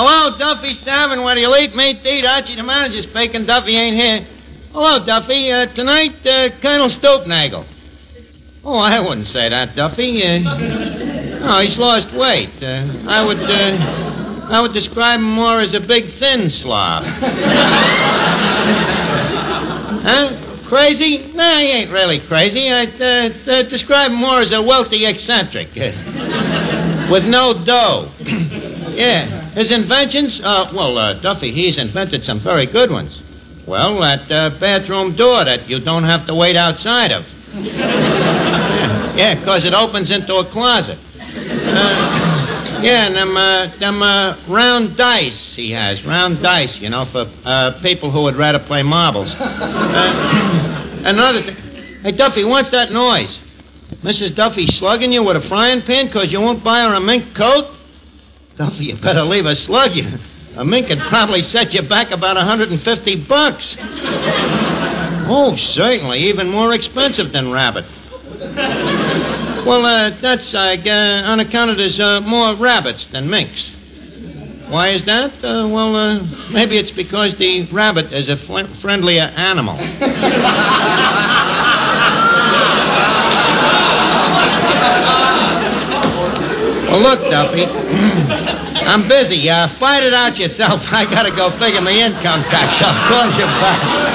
Hello, Duffy's Tavern, where you'll eat meat to eat. Archie, the manager's speaking. Duffy ain't here. Hello, Duffy. Tonight, Colonel Stoopnagel. Oh, I wouldn't say that, Duffy. No, he's lost weight. I would describe him more as a big, thin slob. Huh? Crazy? No, he ain't really crazy. I'd describe him more as a wealthy eccentric. With no dough. Yeah. His inventions? Duffy, he's invented some very good ones. Well, that bathroom door that you don't have to wait outside of. Yeah, because it opens into a closet. And them round dice he has. Round dice, for people who would rather play marbles. Another thing. Hey, Duffy, what's that noise? Mrs. Duffy slugging you with a frying pan because you won't buy her a mink coat? Duffy, you better leave her slug you. A mink would probably set you back about $150. Oh, certainly. Even more expensive than rabbit. Well, that's on account of there's more rabbits than minks. Why is that? Maybe it's because the rabbit is a friendlier animal. Well, look, Duffy, I'm busy. Fight it out yourself. I gotta go figure my income tax. I'll call you back.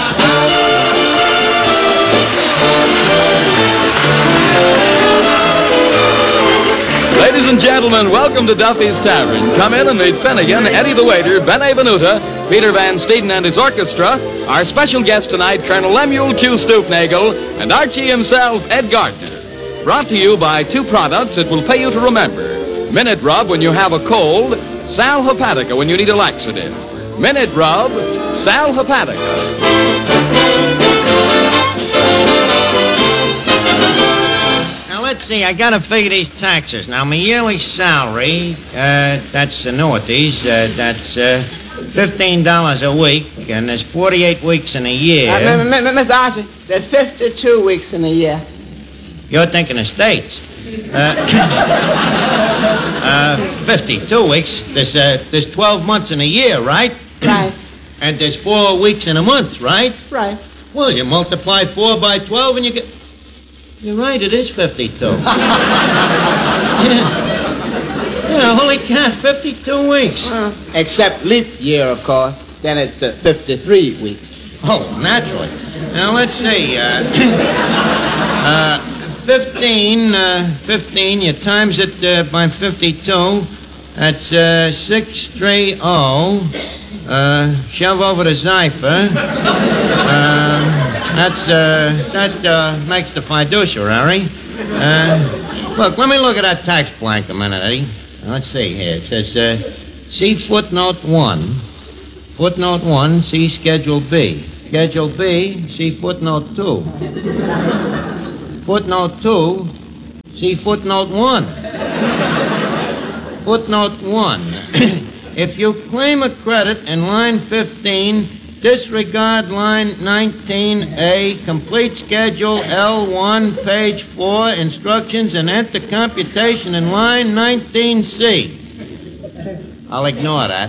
Ladies and gentlemen, welcome to Duffy's Tavern. Come in and meet Finnegan, Eddie the waiter, Ben Benuta, Peter Van Steeden and his orchestra, our special guest tonight, Colonel Lemuel Q. Stoopnagel, and Archie himself, Ed Gardner. Brought to you by two products it will pay you to remember. Minute Rub when you have a cold, Sal Hepatica when you need a laxative. Minute Rub, Sal Hepatica. Let's see, I gotta figure these taxes. Now, my yearly salary, that's annuities, that's $15 a week, and there's 48 weeks in a year. Mr. Archie, there's 52 weeks in a year. You're thinking of states. 52 weeks. There's 12 months in a year, right? Right. And there's 4 weeks in a month, right? Right. Well, you multiply 4 by 12 and you get... You're right, it is 52. Yeah, holy cow, 52 weeks. Except leap year, of course. Then it's 53 weeks. Oh, naturally. Now, let's see. 15, you times it by 52. That's 630. Shove over the Zypher. That makes the fiduciary. Look, let me look at that tax blank a minute, Eddie. Let's see here. It says, see footnote 1. Footnote 1, see Schedule B. Schedule B, see footnote 2. Footnote 2, see footnote 1. Footnote 1. If you claim a credit in line 15, disregard line 19A, complete schedule L1, page 4, instructions, and enter computation in line 19C. I'll ignore that.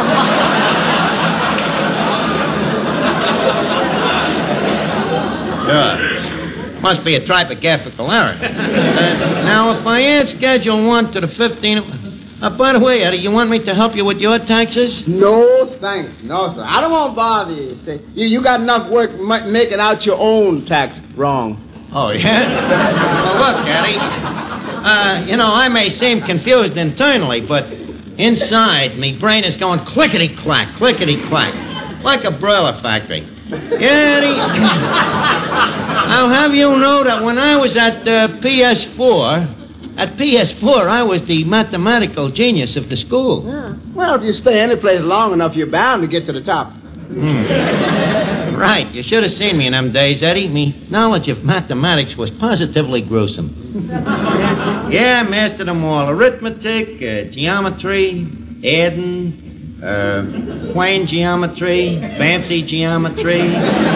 Sure. Must be a typographical error. Now, if I add Schedule 1 to the 15... by the way, Eddie, you want me to help you with your taxes? No, thanks. No, sir. I don't want to bother you. You got enough work making out your own tax wrong. Oh, yeah? Well, look, Eddie. I may seem confused internally, but inside, me brain is going clickety-clack, clickety-clack, like a broiler factory. Yeah, Eddie. I'll have you know that when I was at PS4... At PS4, I was the mathematical genius of the school. Yeah. Well, if you stay any place long enough, you're bound to get to the top. Right. You should have seen me in them days, Eddie. Me knowledge of mathematics was positively gruesome. Yeah, I mastered them all. Arithmetic, geometry, adding, plane geometry, fancy geometry,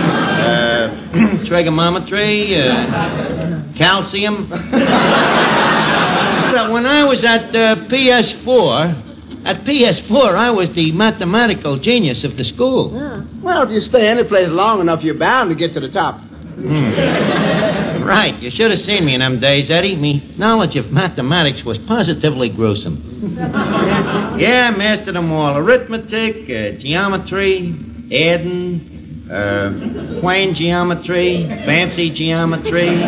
trigonometry, calcium. When I was at PS4, At PS4, I was the mathematical genius of the school. Yeah. Well, if you stay any place long enough, you're bound to get to the top. Right. You should have seen me in them days, Eddie. Me knowledge of mathematics was positively gruesome. Yeah, I mastered them all. Arithmetic, geometry, adding, plane geometry, fancy geometry,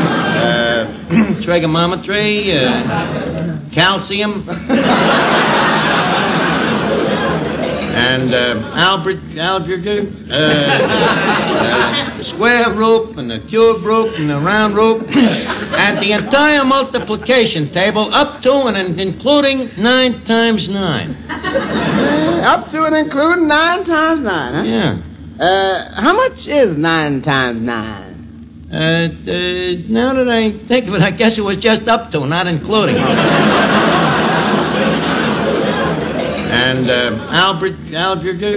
trigonometry, calcium, and algebra, square root, and the cube root, and the round root, and the entire multiplication table up to and including 9 times 9. Up to and including 9 times 9, huh? Yeah. How much is 9 times 9? Now that I think of it, I guess it was just up to, not including. And algebra.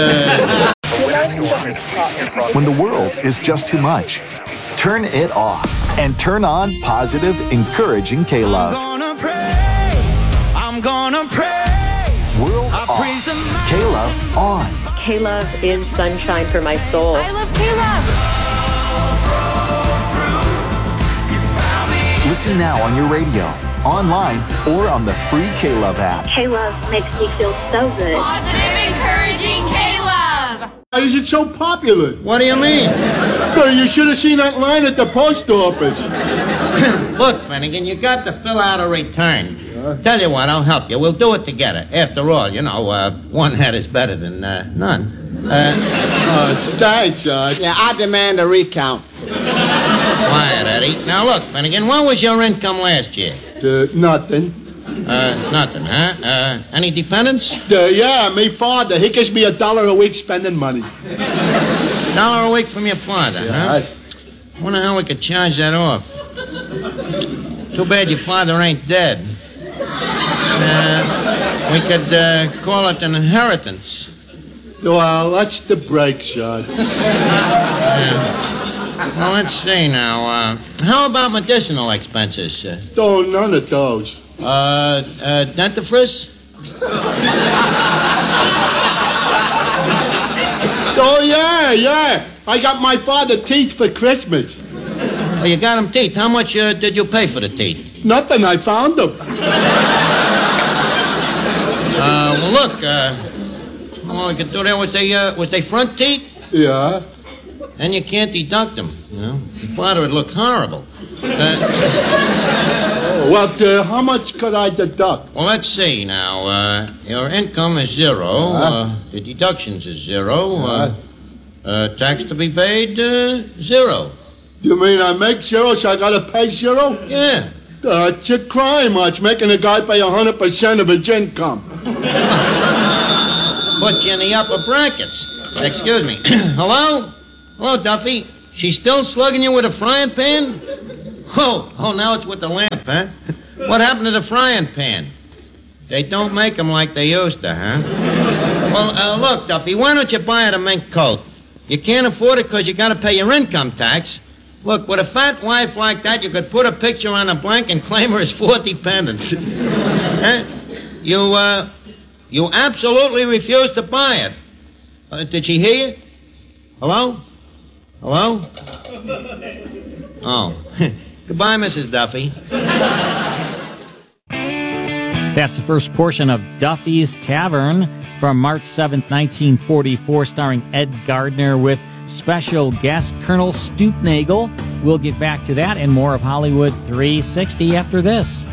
When the world is just too much, turn it off and turn on positive, encouraging K-Love. I'm gonna praise. World off. K-Love on. K-Love is sunshine for my soul. I love K-Love. Listen now on your radio, online, or on the free K-Love app. K-Love makes me feel so good. Positive, encouraging K-Love. Why is it so popular? What do you mean? Well, you should have seen that line at the post office. Look, Finnegan, you got to fill out a return. Tell you what, I'll help you. We'll do it together. After all, you know, one head is better than none. Thanks, Sarge. Yeah, I demand a recount. Quiet, Eddie. Now, look, Finnegan, what was your income last year? Nothing. Nothing, huh? Any dependents? Yeah, me father. He gives me $1 a week spending money. $1 a week from your father, huh? Yeah, Wonder how we could charge that off. Too bad your father ain't dead. We could call it an inheritance. Well, that's the break, Sarge. Well, let's see now. How about medicinal expenses? None of those. Dentifrice? Oh, yeah. I got my father teeth for Christmas. Oh, you got him teeth. How much did you pay for the teeth? Nothing. I found them. Well, look, all I could do there with the front teeth? Yeah. And you can't deduct them. You know, your father would look horrible. Well, how much could I deduct? Well, let's see now. Your income is 0. The deductions is 0. Tax to be paid, 0. You mean I make 0, so I gotta pay 0? Yeah. It's a crime, Arch, making a guy pay 100% of his income. Put you in the upper brackets. Excuse me. Hello? Hello, Duffy. She's still slugging you with a frying pan? Oh, now it's with the lamp, huh? What happened to the frying pan? They don't make them like they used to, huh? Well, look, Duffy, why don't you buy her a mink coat? You can't afford it because you got to pay your income tax. Look, with a fat wife like that, you could put a picture on a blank and claim her as 4 dependents. Huh? You absolutely refuse to buy it. Did she hear you? Hello? Hello? Oh. Goodbye, Mrs. Duffy. That's the first portion of Duffy's Tavern from March 7th, 1944, starring Ed Gardner with special guest Colonel Stoopnagel. We'll get back to that and more of Hollywood 360 after this.